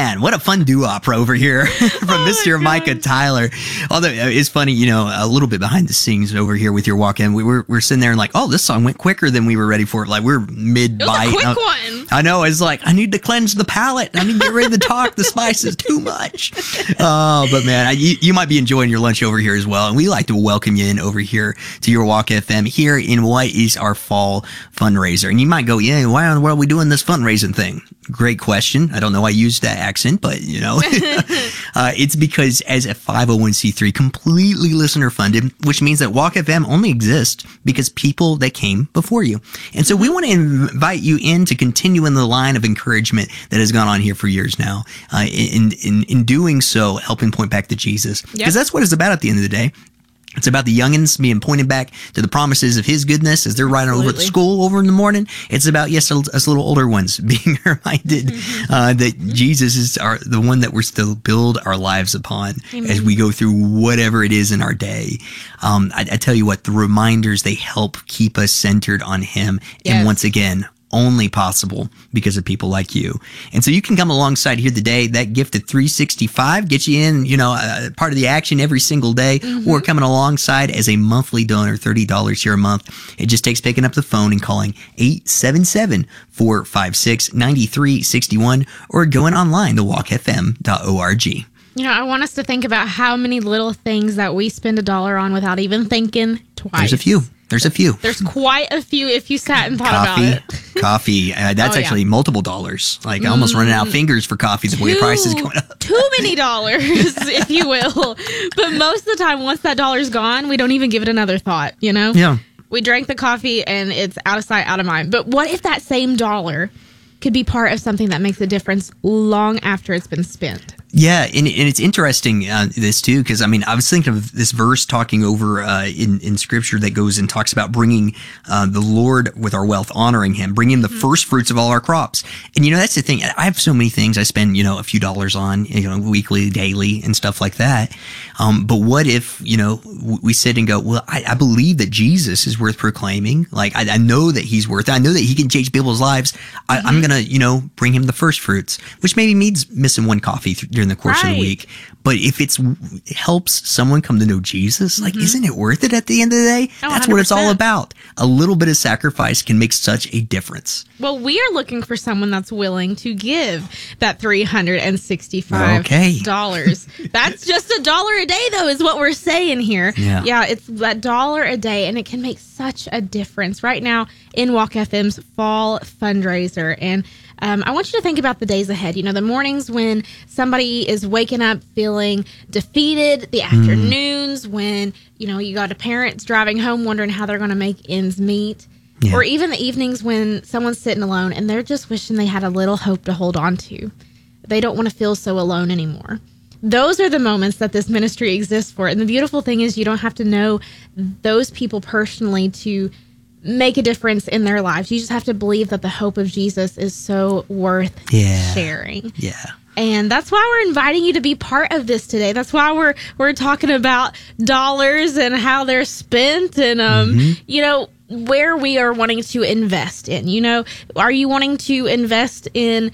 Man, what a fun doo-opera over here from Mr. Micah Tyler. Although it's funny, a little bit behind the scenes over here with your walk-in. We're sitting there and like, oh, this song went quicker than we were ready for it. Like we're mid-bite. It was a quick one. I know. It's like, I need to cleanse the palate. I need to get rid of the talk. The spice is too much. Oh, but man, you might be enjoying your lunch over here as well. And we like to welcome you in over here to your Walk FM here in what is our fall fundraiser. And you might go, yeah, why in the world are we doing this fundraising thing? Great question. I don't know why I used that accent, but it's because as a 501c3, completely listener funded, which means that Walk FM only exists because people that came before you. And so we want to invite you in to continue in the line of encouragement that has gone on here for years now. In doing so, helping point back to Jesus, because that's what it's about at the end of the day. It's about the youngins being pointed back to the promises of his goodness as they're riding over at school over in the morning. It's about, yes, us little older ones being reminded that Jesus is the one that we're still build our lives upon as we go through whatever it is in our day. I tell you what, the reminders, they help keep us centered on him. Yes. And once again, only possible because of people like you. And so you can come alongside here today. That gift of $365 gets you in, part of the action every single day, or coming alongside as a monthly donor, $30 here a month. It just takes picking up the phone and calling 877-456-9361 or going online to walkfm.org. I want us to think about how many little things that we spend $1 on without even thinking twice. There's a few. There's quite a few if you sat and thought about it. Coffee. That's actually multiple dollars. Like almost running out of fingers for coffee the way the price is going up. Too many dollars, if you will. But most of the time, once that $1's gone, we don't even give it another thought, Yeah. We drank the coffee and it's out of sight, out of mind. But what if that same $1 could be part of something that makes a difference long after it's been spent? Yeah, and it's interesting, this too, because I was thinking of this verse talking over in Scripture that goes and talks about bringing the Lord with our wealth, honoring him, bringing him the first fruits of all our crops. And, that's the thing. I have so many things I spend, a few dollars on, weekly, daily, and stuff like that. But what if, we sit and go, well, I believe that Jesus is worth proclaiming. Like, I know that he's worth it. I know that he can change people's lives. I'm going to, bring him the first fruits, which maybe means missing one coffee during the course of the week. But if it helps someone come to know Jesus, like, isn't it worth it at the end of the day? That's 100%. What it's all about. A little bit of sacrifice can make such a difference. Well, we are looking for someone that's willing to give that $365. Okay. That's just $1 a day, though, is what we're saying here. Yeah, it's that $1 a day, and it can make such a difference right now in Walk FM's fall fundraiser. And I want you to think about the days ahead. The mornings when somebody is waking up feeling defeated, the afternoons when, you got a parents driving home wondering how they're going to make ends meet, or even the evenings when someone's sitting alone and they're just wishing they had a little hope to hold on to. They don't want to feel so alone anymore. Those are the moments that this ministry exists for. And the beautiful thing is you don't have to know those people personally to make a difference in their lives. You just have to believe that the hope of Jesus is so worth sharing. Yeah. And that's why we're inviting you to be part of this today. That's why we're talking about dollars and how they're spent and where we are wanting to invest in. Are you wanting to invest in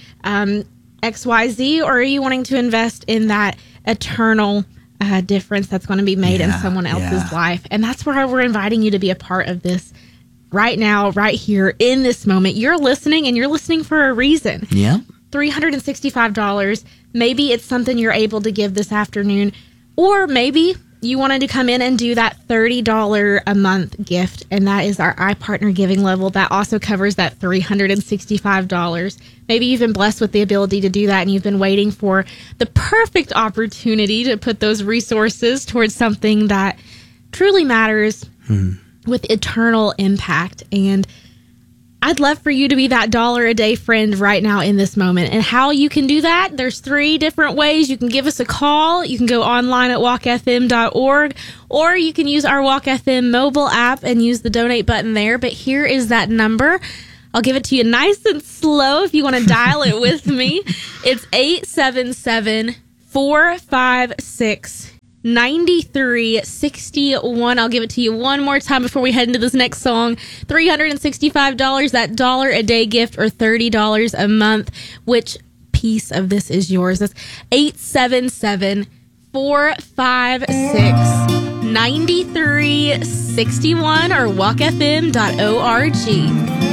XYZ, or are you wanting to invest in that eternal difference that's going to be made in someone else's life? And that's where we're inviting you to be a part of this right now, right here in this moment. You're listening, and you're listening for a reason. Yeah. $365. Maybe it's something you're able to give this afternoon, or maybe you wanted to come in and do that $30 a month gift, and that is our iPartner giving level. That also covers that $365. Maybe you've been blessed with the ability to do that, and you've been waiting for the perfect opportunity to put those resources towards something that truly matters with eternal impact. And I'd love for you to be that $1 a day friend right now in this moment. And how you can do that, there's 3 different ways. You can give us a call. You can go online at walkfm.org, or you can use our Walk FM mobile app and use the donate button there. But here is that number. I'll give it to you nice and slow if you want to dial it with me. It's 877-456-9361. I'll give it to you one more time before we head into this next song. $365, that $1 a day gift, or $30 a month, which piece of this is yours. That's 877-456-9361 or walkfm.org.